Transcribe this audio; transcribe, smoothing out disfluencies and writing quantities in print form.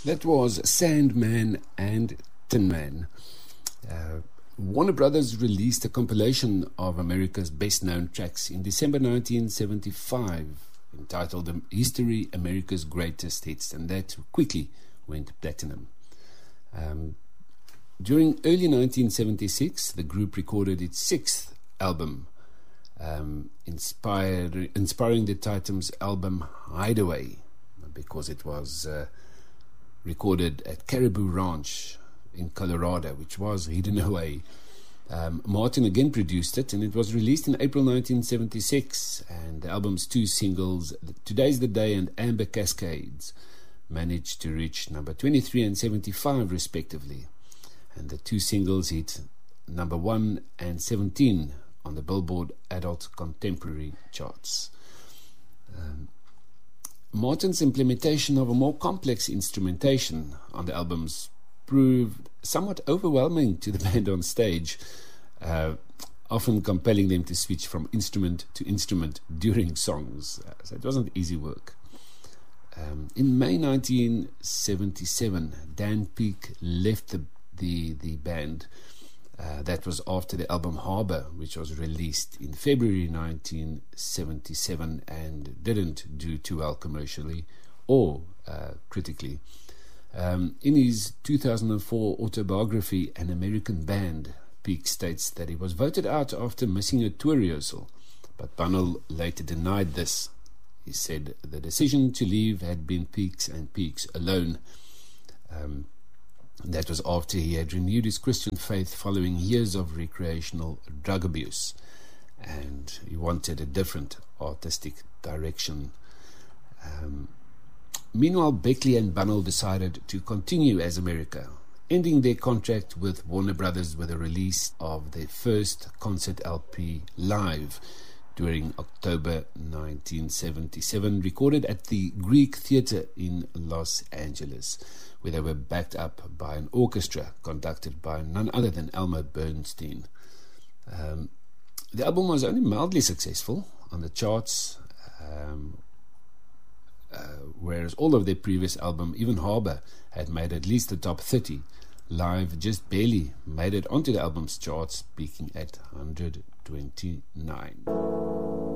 That was Sandman and Tin Man. Warner Brothers released a compilation of America's best-known tracks in December 1975 entitled History America's Greatest Hits, and that quickly went platinum. During early 1976, the group recorded its sixth album, inspiring the Titans' album Hideaway, because it was recorded at Caribou Ranch in Colorado, which was hidden away. Martin again produced it, and it was released in April 1976, and the album's two singles, Today's the Day and Amber Cascades, managed to reach number 23 and 75 respectively, and the two singles hit number 1 and 17 on the Billboard Adult Contemporary charts. Martin's implementation of a more complex instrumentation on the albums proved somewhat overwhelming to the band on stage, often compelling them to switch from instrument to instrument during songs. So it wasn't easy work. In May 1977, Dan Peake left the band. That was after the album Harbour, which was released in February 1977 and didn't do too well commercially or critically. In his 2004 autobiography, An American Band, Peake states that he was voted out after missing a tour rehearsal, but Bunnell later denied this. He said the decision to leave had been Peake's and Peake's alone. That was after he had renewed his Christian faith following years of recreational drug abuse, and he wanted a different artistic direction. Meanwhile, Beckley and Bunnell decided to continue as America, ending their contract with Warner Brothers with the release of their first concert LP, Live, during October 1977, recorded at the Greek Theatre in Los Angeles, where they were backed up by an orchestra conducted by none other than Elmer Bernstein. The album was only mildly successful on the charts, whereas all of their previous album, even Harbour, had made at least the top 30. Live just barely made it onto the album's charts, peaking at 129.